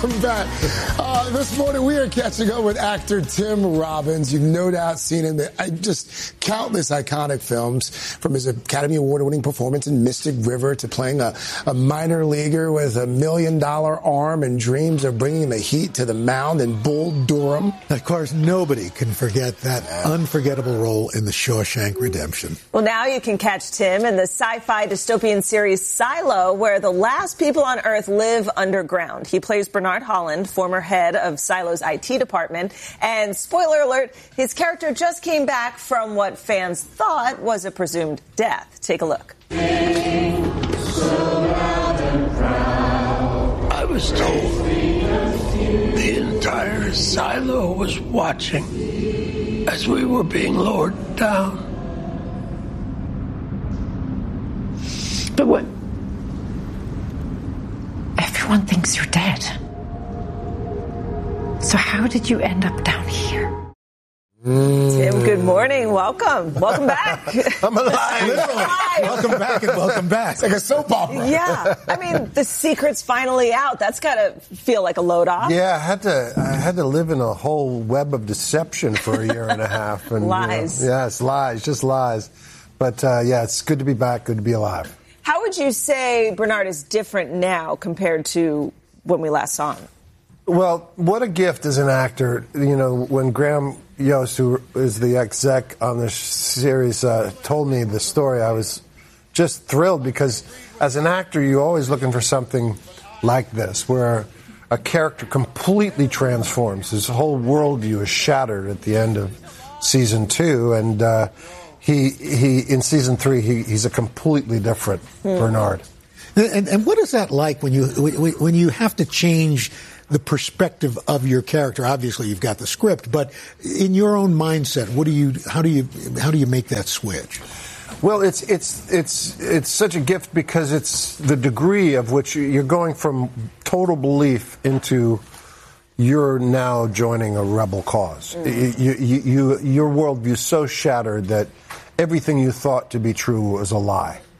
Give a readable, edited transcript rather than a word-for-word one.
Welcome back. This morning we are catching up with actor Tim Robbins. You've no doubt seen him in just countless iconic films, from his Academy Award-winning performance in Mystic River to playing a minor leaguer with $1 million arm and dreams of bringing the Heat to the mound in Bull Durham. Of course, nobody can forget that unforgettable role in The Shawshank Redemption. Well, now you can catch Tim in the sci-fi dystopian series Silo, where the last people on Earth live underground. He plays Bernard Holland, former head of Silo's IT department. And spoiler alert, his character just came back from what fans thought was a presumed death. Take a look. I was told the entire silo was watching as we were being lowered down. But what? Everyone thinks you're dead. So how did you end up down here? Tim, good morning. Welcome. Welcome back. I'm alive. Welcome back and welcome back. It's like a soap opera. Yeah. I mean, the secret's finally out. That's got to feel like a load off. Yeah, I had to live in a whole web of deception for a year and a half. And, lies. Yes, lies, just lies. But, yeah, it's good to be back, good to be alive. How would you say Bernard is different now compared to when we last saw him? Well, what a gift as an actor. You know, when Graham Yost, who is the exec on this series, told me the story, I was just thrilled, because as an actor, you're always looking for something like this, where a character completely transforms. His whole worldview is shattered at the end of season 2, and he in season 3, he's a completely different Bernard. And what is that like when you have to change the perspective of your character? Obviously, you've got the script, but in your own mindset, how do you make that switch? Well, it's such a gift, because it's the degree of which you're going from total belief into you're now joining a rebel cause. Your worldview is so shattered that everything you thought to be true was a lie.